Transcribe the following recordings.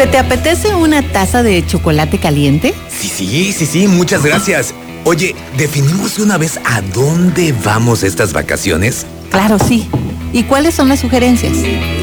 ¿Se te apetece una taza de chocolate caliente? Sí, muchas gracias. Oye, ¿definimos de una vez a dónde vamos estas vacaciones? Claro, sí. ¿Y cuáles son las sugerencias?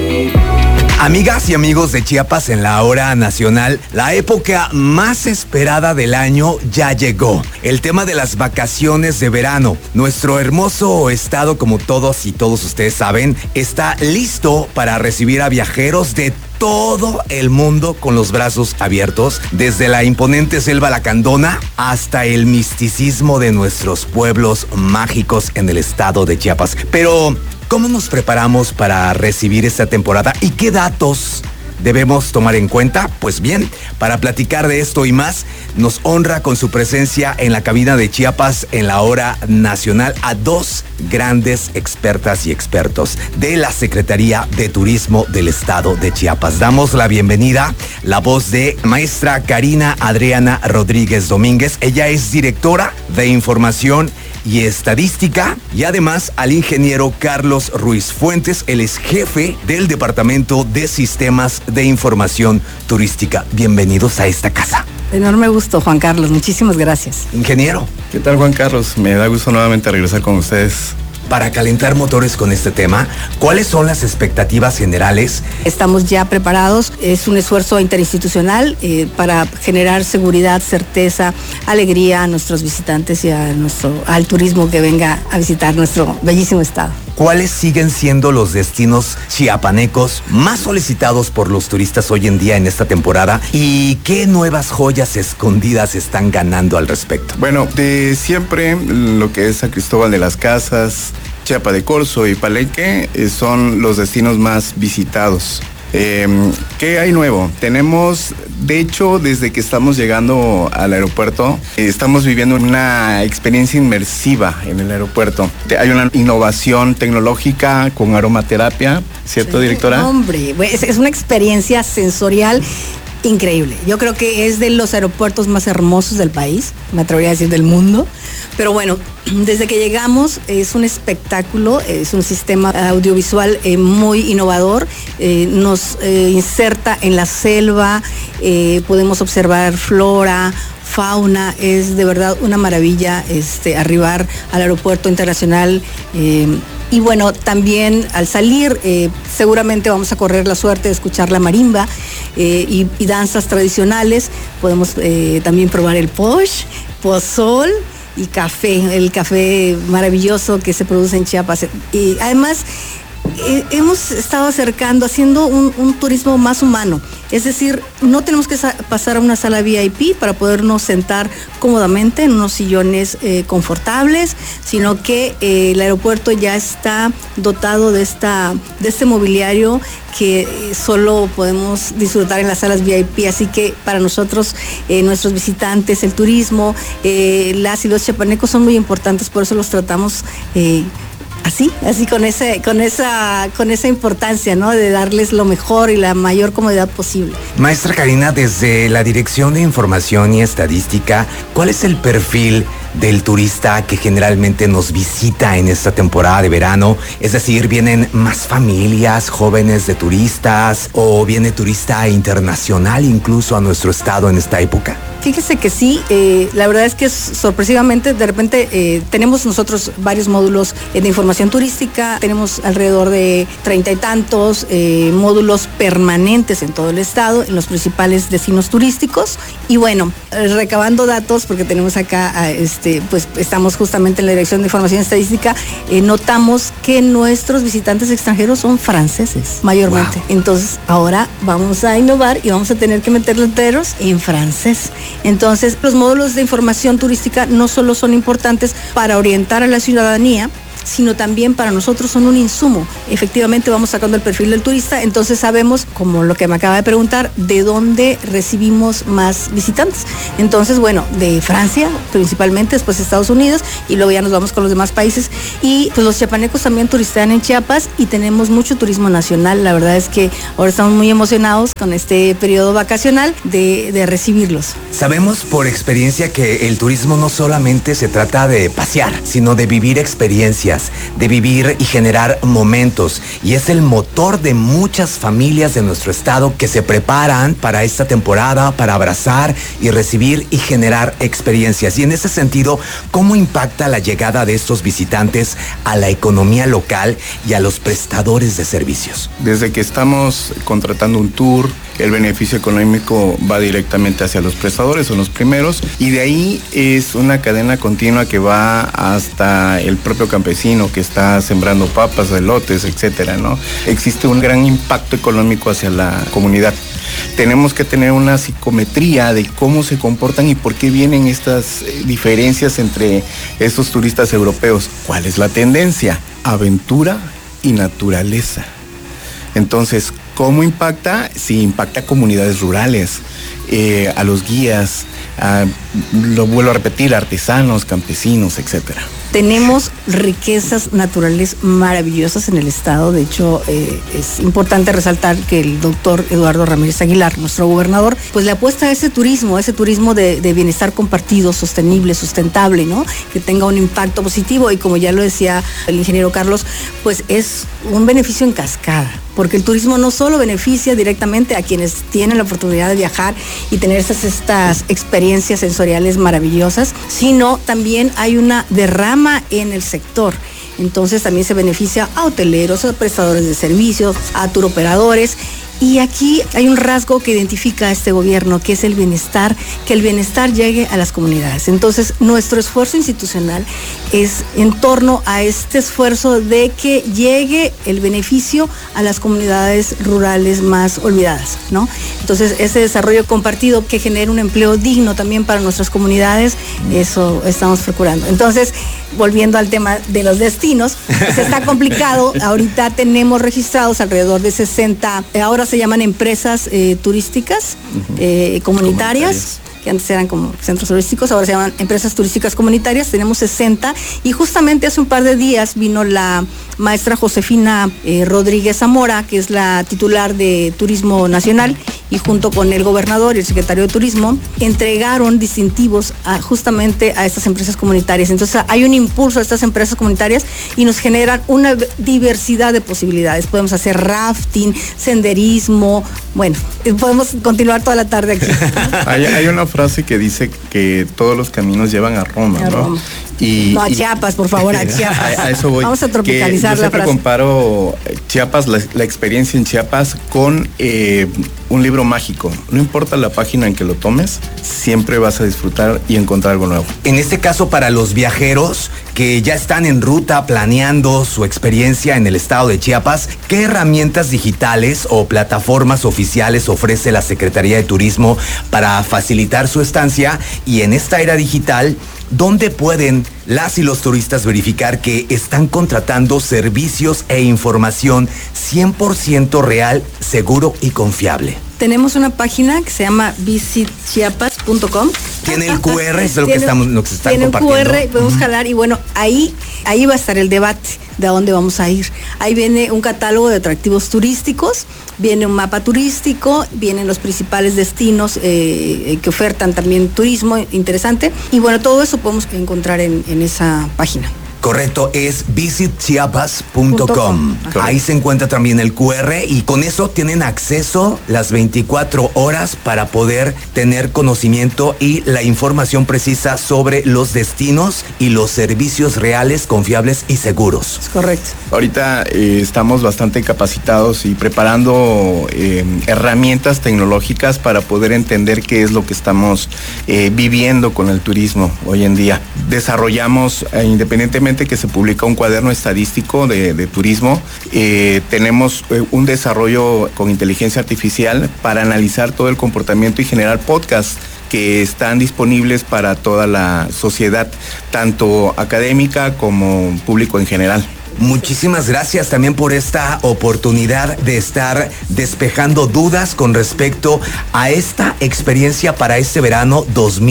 Amigas y amigos de Chiapas en la hora nacional, la época más esperada del año ya llegó. El tema de las vacaciones de verano. Nuestro hermoso estado, como todos y todos ustedes saben, está listo para recibir a viajeros de todo el mundo con los brazos abiertos, desde la imponente selva lacandona hasta el misticismo de nuestros pueblos mágicos en el estado de Chiapas. Pero ¿cómo nos preparamos para recibir esta temporada y qué datos debemos tomar en cuenta? Pues bien, para platicar de esto y más, nos honra con su presencia en la cabina de Chiapas en la hora nacional a dos grandes expertas y expertos de la Secretaría de Turismo del Estado de Chiapas. Damos la bienvenida, la voz de maestra Karina Adriana Rodríguez Domínguez. Ella es directora de Información y Estadística, y además al ingeniero Carlos Ruiz Fuentes. Él es jefe del Departamento de Sistemas de Información Turística. Bienvenidos a esta casa. Enorme gusto, Juan Carlos. Muchísimas gracias. Ingeniero. ¿Qué tal, Juan Carlos? Me da gusto nuevamente regresar con ustedes. Para calentar motores con este tema, ¿cuáles son las expectativas generales? Estamos ya preparados. Es un esfuerzo interinstitucional para generar seguridad, certeza, alegría a nuestros visitantes y al turismo que venga a visitar nuestro bellísimo estado. ¿Cuáles siguen siendo los destinos chiapanecos más solicitados por los turistas hoy en día en esta temporada? ¿Y qué nuevas joyas escondidas están ganando al respecto? Bueno, de siempre lo que es San Cristóbal de las Casas, Chiapa de Corzo y Palenque son los destinos más visitados. ¿Qué hay nuevo? Tenemos, de hecho, desde que estamos llegando al aeropuerto, estamos viviendo una experiencia inmersiva en el aeropuerto. Hay una innovación tecnológica con aromaterapia, ¿cierto, sí, directora? Hombre, es una experiencia sensorial increíble. Yo creo que es de los aeropuertos más hermosos del país, me atrevería a decir del mundo. Pero bueno, desde que llegamos es un espectáculo, es un sistema audiovisual muy innovador, nos inserta en la selva, podemos observar flora, fauna. Es de verdad una maravilla arribar al aeropuerto internacional. Y bueno, también al salir seguramente vamos a correr la suerte de escuchar la marimba y danzas tradicionales. Podemos también probar el posh, pozol y café, el café maravilloso que se produce en Chiapas. Y además hemos estado haciendo un turismo más humano. Es decir, no tenemos que pasar a una sala VIP para podernos sentar cómodamente en unos sillones confortables, sino que el aeropuerto ya está dotado de este mobiliario que solo podemos disfrutar en las salas VIP. Así que para nosotros, nuestros visitantes, el turismo, las y los chiapanecos son muy importantes, por eso los tratamos así con esa importancia, ¿no? De darles lo mejor y la mayor comodidad posible. Maestra Karina, desde la Dirección de Información y Estadística, ¿cuál es el perfil del turista que generalmente nos visita en esta temporada de verano? Es decir, ¿vienen más familias, jóvenes de turistas, o viene turista internacional incluso a nuestro estado en esta época? Fíjese que sí, la verdad es que sorpresivamente, de repente tenemos nosotros varios módulos de información turística, tenemos alrededor de 30 y tantos módulos permanentes en todo el estado, en los principales destinos turísticos. Y bueno, recabando datos, porque tenemos acá, pues estamos justamente en la Dirección de Información y Estadística, notamos que nuestros visitantes extranjeros son franceses, mayormente. Wow. Entonces, ahora vamos a innovar y vamos a tener que meter letreros en francés. Entonces, los módulos de información turística no solo son importantes para orientar a la ciudadanía, sino también para nosotros son un insumo. Efectivamente vamos sacando el perfil del turista, entonces sabemos, como lo que me acaba de preguntar, de dónde recibimos más visitantes. Entonces, bueno, de Francia principalmente, después Estados Unidos, y luego ya nos vamos con los demás países. Y pues los chiapanecos también turistean en Chiapas y tenemos mucho turismo nacional. La verdad es que ahora estamos muy emocionados con este periodo vacacional de recibirlos. Sabemos por experiencia que el turismo no solamente se trata de pasear, sino de vivir experiencias. experiencias, de vivir y generar momentos. Y es el motor de muchas familias de nuestro estado que se preparan para esta temporada, para abrazar y recibir y generar experiencias. Y en ese sentido, ¿cómo impacta la llegada de estos visitantes a la economía local y a los prestadores de servicios? Desde que estamos contratando un tour, el beneficio económico va directamente hacia los prestadores, son los primeros, y de ahí es una cadena continua que va hasta el propio campesino que está sembrando papas, elotes, etcétera, ¿no? Existe un gran impacto económico hacia la comunidad. Tenemos que tener una psicometría de cómo se comportan y por qué vienen estas diferencias entre estos turistas europeos. ¿Cuál es la tendencia? Aventura y naturaleza. Entonces, ¿cómo impacta? Sí, impacta a comunidades rurales, a los guías, lo vuelvo a repetir, artesanos, campesinos, etcétera. Tenemos riquezas naturales maravillosas en el estado. De hecho, es importante resaltar que el doctor Eduardo Ramírez Aguilar, nuestro gobernador, pues le apuesta a ese turismo de bienestar compartido, sostenible, sustentable, ¿no? Que tenga un impacto positivo, y como ya lo decía el ingeniero Carlos, pues es un beneficio en cascada, porque el turismo no solo beneficia directamente a quienes tienen la oportunidad de viajar y tener estas experiencias sensoriales maravillosas, sino también hay una derrama en el sector. Entonces también se beneficia a hoteleros, a prestadores de servicios, a turoperadores. Y aquí hay un rasgo que identifica a este gobierno, que es el bienestar, que el bienestar llegue a las comunidades. Entonces, nuestro esfuerzo institucional es en torno a este esfuerzo de que llegue el beneficio a las comunidades rurales más olvidadas, ¿no? Entonces, ese desarrollo compartido que genere un empleo digno también para nuestras comunidades, eso estamos procurando. Entonces, volviendo al tema de los destinos, pues está complicado. Ahorita tenemos registrados alrededor de 60, ahora se llaman empresas turísticas comunitarias, que antes eran como centros turísticos, ahora se llaman empresas turísticas comunitarias. Tenemos 60, y justamente hace un par de días vino la maestra Josefina Rodríguez Zamora, que es la titular de Turismo Nacional, y junto con el gobernador y el secretario de Turismo entregaron distintivos justamente a estas empresas comunitarias. Entonces hay un impulso a estas empresas comunitarias y nos generan una diversidad de posibilidades. Podemos hacer rafting, senderismo, bueno, podemos continuar toda la tarde aquí. Hay una frase que dice que todos los caminos llevan a Roma, ¿no? Roma. No, a Chiapas, por favor, a Chiapas. A eso voy. Vamos a tropicalizar yo la frase. Siempre comparo Chiapas, la experiencia en Chiapas, con un libro mágico. No importa la página en que lo tomes, siempre vas a disfrutar y encontrar algo nuevo. En este caso, para los viajeros que ya están en ruta planeando su experiencia en el estado de Chiapas, ¿qué herramientas digitales o plataformas oficiales ofrece la Secretaría de Turismo para facilitar su estancia? Y en esta era digital, ¿dónde pueden las y los turistas verificar que están contratando servicios e información 100% real, seguro y confiable? Tenemos una página que se llama visitchiapas.com. Tiene el QR, es lo que están compartiendo. Tiene el QR, podemos jalar, y bueno, ahí va a estar el debate de a dónde vamos a ir. Ahí viene un catálogo de atractivos turísticos, viene un mapa turístico, vienen los principales destinos que ofertan también turismo interesante, y bueno, todo eso podemos encontrar en esa página. Correcto, es visitchiapas.com. Ahí se encuentra también el QR, y con eso tienen acceso las 24 horas para poder tener conocimiento y la información precisa sobre los destinos y los servicios reales, confiables y seguros. Es correcto. Ahorita estamos bastante capacitados y preparando herramientas tecnológicas para poder entender qué es lo que estamos viviendo con el turismo hoy en día. Desarrollamos, independientemente que se publica un cuaderno estadístico de turismo, tenemos un desarrollo con inteligencia artificial para analizar todo el comportamiento y generar podcasts que están disponibles para toda la sociedad, tanto académica como público en general. Muchísimas gracias también por esta oportunidad de estar despejando dudas con respecto a esta experiencia para este verano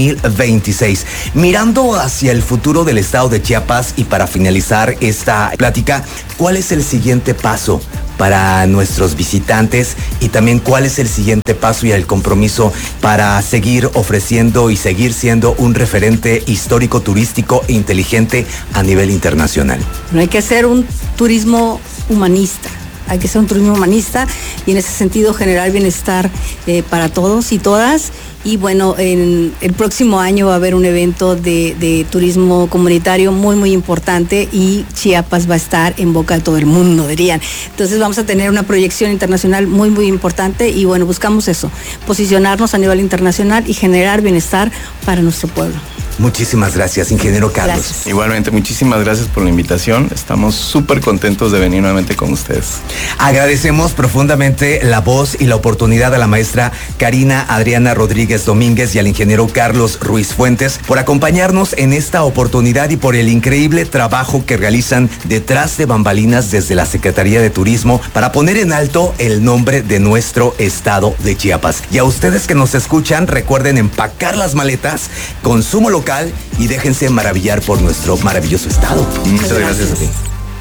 2026. Mirando hacia el futuro del estado de Chiapas, y para finalizar esta plática, ¿cuál es el siguiente paso para nuestros visitantes y también cuál es el siguiente paso y el compromiso para seguir ofreciendo y seguir siendo un referente histórico, turístico e inteligente a nivel internacional? No hay que hacer un turismo humanista. Hay que ser un turismo humanista y en ese sentido generar bienestar para todos y todas. Y bueno, en el próximo año va a haber un evento de turismo comunitario muy, muy importante y Chiapas va a estar en boca de todo el mundo, dirían. Entonces vamos a tener una proyección internacional muy, muy importante y bueno, buscamos eso, posicionarnos a nivel internacional y generar bienestar para nuestro pueblo. Muchísimas gracias, ingeniero Carlos. Gracias. Igualmente, muchísimas gracias por la invitación. Estamos súper contentos de venir nuevamente con ustedes. Agradecemos profundamente la voz y la oportunidad a la maestra Karina Adriana Rodríguez Domínguez y al ingeniero Carlos Ruiz Fuentes por acompañarnos en esta oportunidad y por el increíble trabajo que realizan detrás de bambalinas desde la Secretaría de Turismo para poner en alto el nombre de nuestro estado de Chiapas. Y a ustedes que nos escuchan, recuerden empacar las maletas, consumo local y déjense maravillar por nuestro maravilloso estado. Muchas gracias a ti.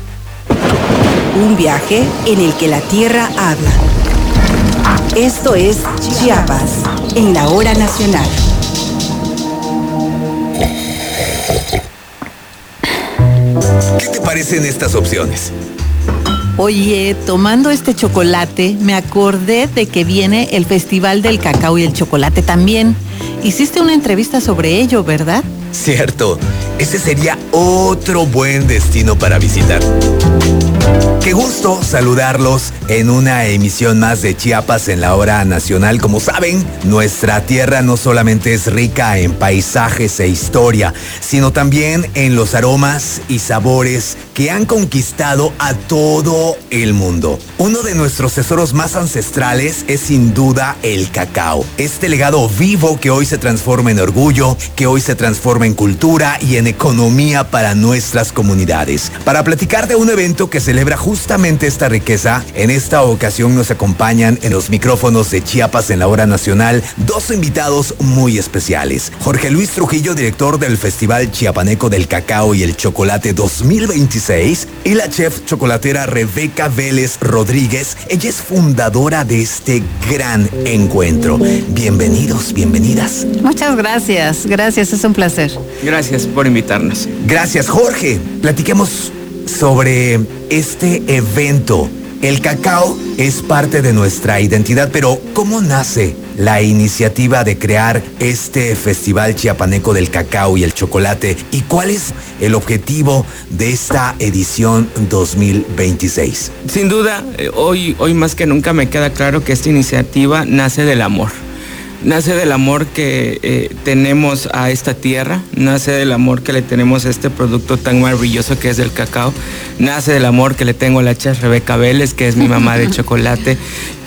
Un viaje en el que la tierra habla. Esto es Chiapas, en la hora nacional. ¿Qué te parecen estas opciones? Oye, tomando este chocolate, me acordé de que viene el Festival del Cacao y el Chocolate también. Hiciste una entrevista sobre ello, ¿verdad? Cierto, ese sería otro buen destino para visitar. Qué gusto saludarlos en una emisión más de Chiapas en la hora nacional. Como saben, nuestra tierra no solamente es rica en paisajes e historia, sino también en los aromas y sabores que han conquistado a todo el mundo. Uno de nuestros tesoros más ancestrales es sin duda el cacao. Este legado vivo que hoy se transforma en orgullo, que hoy se transforma en cultura y en economía para nuestras comunidades. Para platicar de un evento que celebra justamente esta riqueza, en esta ocasión nos acompañan en los micrófonos de Chiapas en la hora nacional dos invitados muy especiales. Jorge Luis Trujillo, director del Festival Chiapaneco del Cacao y el Chocolate 2026, y la chef chocolatera Rebeca Vélez Rodríguez. Ella es fundadora de este gran encuentro. Bienvenidos, bienvenidas. Muchas gracias, es un placer. Gracias por invitarnos. Gracias, Jorge. Platiquemos sobre este evento. El cacao es parte de nuestra identidad, pero ¿cómo nace la iniciativa de crear este Festival Chiapaneco del Cacao y el Chocolate? ¿Y cuál es el objetivo de esta edición 2026? Sin duda, hoy más que nunca me queda claro que esta iniciativa nace del amor. Nace del amor que tenemos a esta tierra, nace del amor que le tenemos a este producto tan maravilloso que es el cacao, nace del amor que le tengo a la chef Rebeca Vélez, que es mi mamá de chocolate,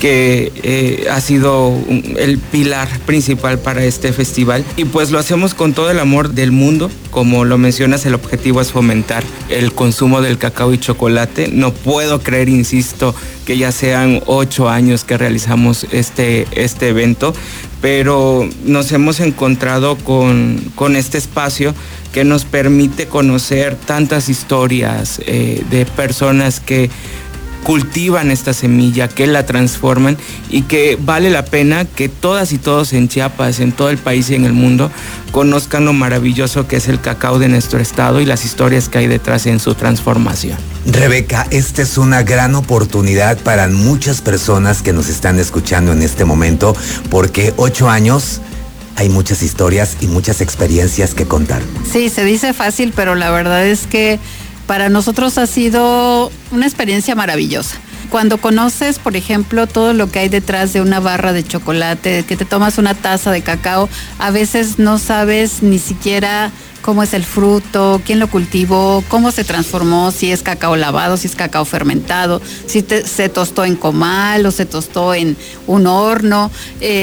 que ha sido el pilar principal para este festival. Y pues lo hacemos con todo el amor del mundo. Como lo mencionas, el objetivo es fomentar el consumo del cacao y chocolate. No puedo creer, insisto, que ya sean 8 años que realizamos este evento, pero nos hemos encontrado con este espacio que nos permite conocer tantas historias de personas que cultivan esta semilla, que la transforman y que vale la pena que todas y todos en Chiapas, en todo el país y en el mundo, conozcan lo maravilloso que es el cacao de nuestro estado y las historias que hay detrás en su transformación. Rebeca, esta es una gran oportunidad para muchas personas que nos están escuchando en este momento, porque 8 años hay muchas historias y muchas experiencias que contar. Sí, se dice fácil, pero la verdad es que para nosotros ha sido una experiencia maravillosa. Cuando conoces, por ejemplo, todo lo que hay detrás de una barra de chocolate, que te tomas una taza de cacao, a veces no sabes ni siquiera cómo es el fruto, quién lo cultivó, cómo se transformó, si es cacao lavado, si es cacao fermentado, si se tostó en comal o se tostó en un horno,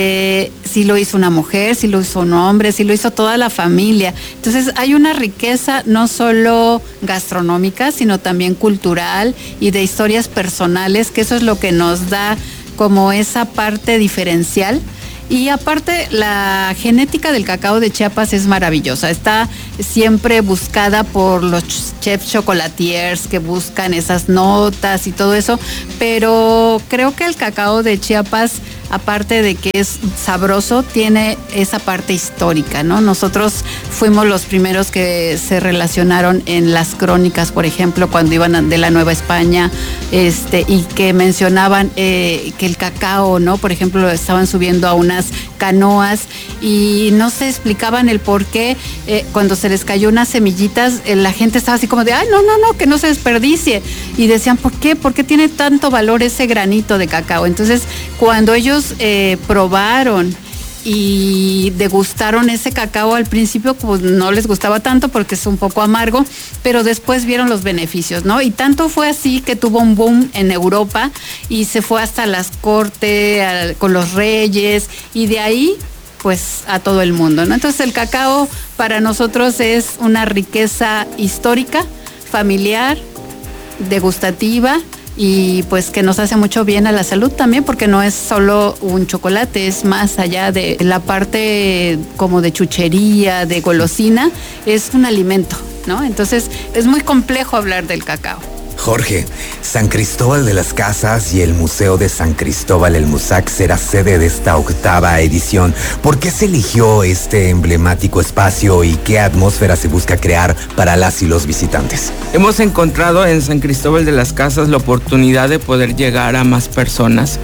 si lo hizo una mujer, si lo hizo un hombre, si lo hizo toda la familia. Entonces hay una riqueza no solo gastronómica, sino también cultural y de historias personales, que eso es lo que nos da como esa parte diferencial Y aparte, la genética del cacao de Chiapas es maravillosa. Está siempre buscada por los chefs chocolatiers que buscan esas notas y todo eso. Pero creo que el cacao de Chiapas, aparte de que es sabroso, tiene esa parte histórica, ¿no? Nosotros fuimos los primeros que se relacionaron en las crónicas, por ejemplo, cuando iban de la Nueva España, y que mencionaban que el cacao, ¿no? Por ejemplo, lo estaban subiendo a unas canoas y no se explicaban el por qué cuando se les cayó unas semillitas, la gente estaba así como de, ay, no, que no se desperdicie. Y decían, ¿por qué? ¿Por qué tiene tanto valor ese granito de cacao? Entonces, cuando ellos probaron y degustaron ese cacao, al principio pues no les gustaba tanto porque es un poco amargo, pero después vieron los beneficios, ¿no? Y tanto fue así que tuvo un boom en Europa y se fue hasta las cortes con los reyes, y de ahí pues a todo el mundo, ¿no? Entonces el cacao para nosotros es una riqueza histórica, familiar, degustativa, y pues que nos hace mucho bien a la salud también, porque no es solo un chocolate, es más allá de la parte como de chuchería, de golosina, es un alimento, ¿no? Entonces es muy complejo hablar del cacao. Jorge, San Cristóbal de las Casas y el Museo de San Cristóbal el Musac será sede de esta 8ª edición. ¿Por qué se eligió este emblemático espacio y qué atmósfera se busca crear para las y los visitantes? Hemos encontrado en San Cristóbal de las Casas la oportunidad de poder llegar a más personas,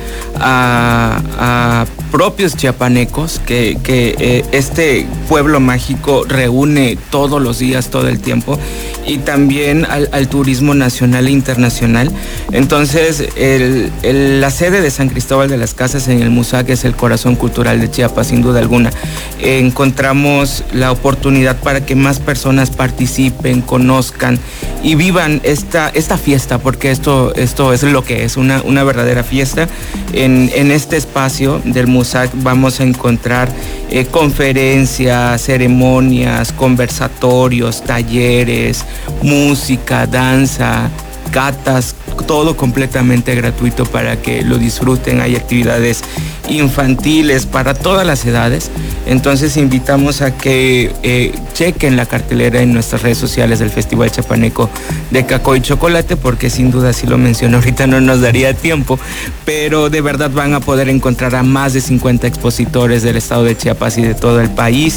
a propios chiapanecos, que este pueblo mágico reúne todos los días, todo el tiempo, y también al turismo nacional e internacional. Entonces, la sede de San Cristóbal de las Casas en el Musac es el corazón cultural de Chiapas, sin duda alguna. Encontramos la oportunidad para que más personas participen, conozcan y vivan esta fiesta, porque esto es lo que es, una verdadera fiesta. En este espacio del Musac vamos a encontrar conferencias, ceremonias, conversatorios, talleres, música, danza, catas, todo completamente gratuito para que lo disfruten. Hay actividades infantiles para todas las edades. Entonces invitamos a que chequen la cartelera en nuestras redes sociales del Festival Chiapaneco de Cacao y Chocolate, porque sin duda, si lo menciono ahorita no nos daría tiempo, pero de verdad van a poder encontrar a más de 50 expositores del estado de Chiapas y de todo el país,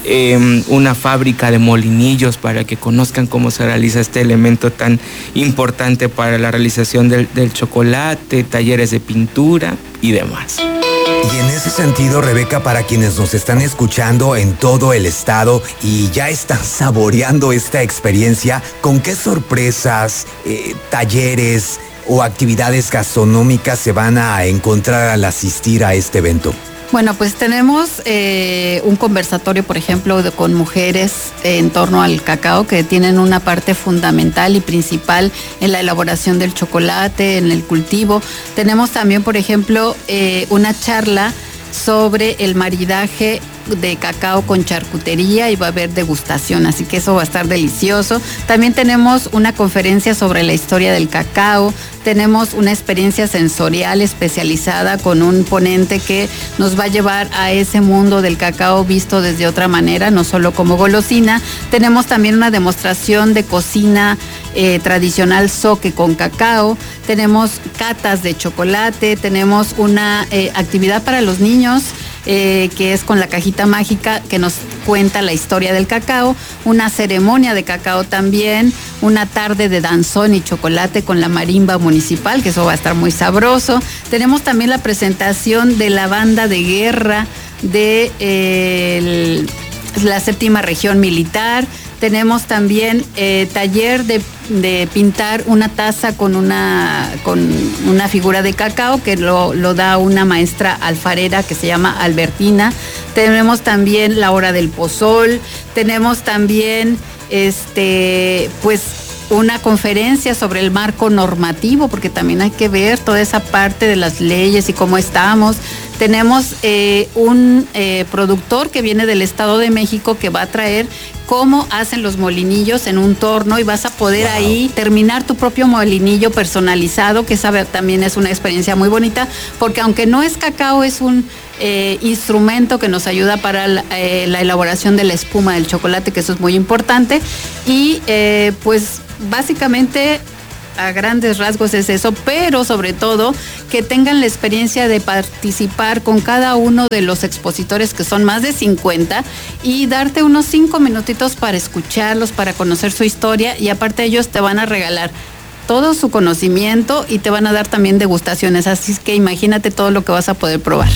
una fábrica de molinillos para que conozcan cómo se realiza este elemento tan importante para la realización del chocolate, talleres de pintura y demás. Y en ese sentido, Rebeca, para quienes nos están escuchando en todo el estado y ya están saboreando esta experiencia, ¿con qué sorpresas, talleres o actividades gastronómicas se van a encontrar al asistir a este evento? Bueno, pues tenemos un conversatorio, por ejemplo, con mujeres en torno al cacao, que tienen una parte fundamental y principal en la elaboración del chocolate, en el cultivo. Tenemos también, por ejemplo, una charla sobre el maridaje de cacao con charcutería, y va a haber degustación, así que eso va a estar delicioso. También tenemos una conferencia sobre la historia del cacao, tenemos una experiencia sensorial especializada con un ponente que nos va a llevar a ese mundo del cacao visto desde otra manera, no solo como golosina. Tenemos también una demostración de cocina tradicional zoque con cacao, tenemos catas de chocolate, tenemos una actividad para los niños que es con la cajita mágica, que nos cuenta la historia del cacao, una ceremonia de cacao también, una tarde de danzón y chocolate con la marimba municipal, que eso va a estar muy sabroso. Tenemos también la presentación de la banda de guerra de la 7ª Región Militar. Tenemos también taller de pintar una taza con una figura de cacao, que lo da una maestra alfarera que se llama Albertina. Tenemos también la hora del pozol. Tenemos también pues una conferencia sobre el marco normativo, porque también hay que ver toda esa parte de las leyes y cómo estamos. Tenemos un productor que viene del Estado de México, que va a traer cómo hacen los molinillos en un torno, y vas a poder ahí terminar tu propio molinillo personalizado, que esa también es una experiencia muy bonita, porque aunque no es cacao, es un instrumento que nos ayuda para la elaboración de la espuma del chocolate, que eso es muy importante. Y pues básicamente a grandes rasgos es eso, pero sobre todo que tengan la experiencia de participar con cada uno de los expositores, que son más de 50, y darte unos 5 minutitos para escucharlos, para conocer su historia, y aparte ellos te van a regalar todo su conocimiento y te van a dar también degustaciones, así es que imagínate todo lo que vas a poder probar.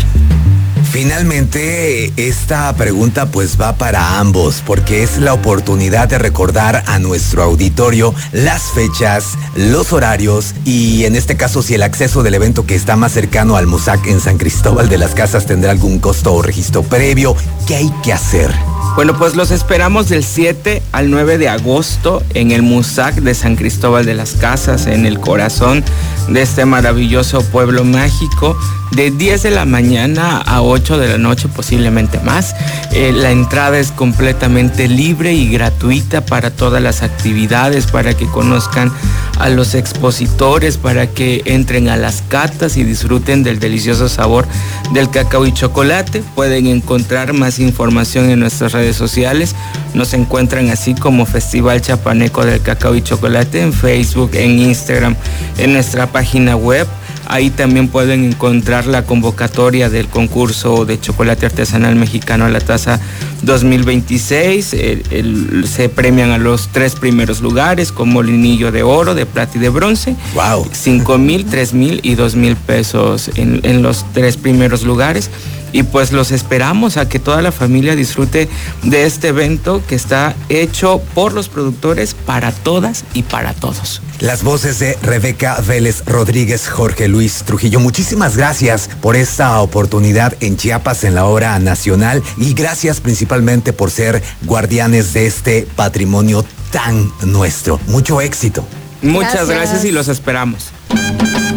Finalmente, esta pregunta pues va para ambos, porque es la oportunidad de recordar a nuestro auditorio las fechas, los horarios y en este caso si el acceso del evento que está más cercano al MUSAC en San Cristóbal de las Casas tendrá algún costo o registro previo. ¿Qué hay que hacer? Bueno, pues los esperamos del 7 al 9 de agosto en el MUSAC de San Cristóbal de las Casas, en el corazón de este maravilloso pueblo mágico, de 10 de la mañana a 8 de la noche, posiblemente más. La entrada es completamente libre y gratuita para todas las actividades, para que conozcan a los expositores, para que entren a las catas y disfruten del delicioso sabor del cacao y chocolate. Pueden encontrar más información en nuestras redes sociales. Nos encuentran así como Festival Chiapaneco del Cacao y Chocolate en Facebook, en Instagram, en nuestra página web. Ahí también pueden encontrar la convocatoria del concurso de chocolate artesanal mexicano a la tasa 2026. Se premian a los 3 primeros lugares con molinillo de oro, de plata y de bronce. Wow. 5,000, 3,000 y 2,000 pesos en los 3 primeros lugares. Y pues los esperamos a que toda la familia disfrute de este evento que está hecho por los productores para todas y para todos. Las voces de Rebeca Vélez Rodríguez, Jorge Luis Trujillo, muchísimas gracias por esta oportunidad en Chiapas en la hora nacional y gracias principalmente por ser guardianes de este patrimonio tan nuestro. Mucho éxito. Muchas gracias y los esperamos.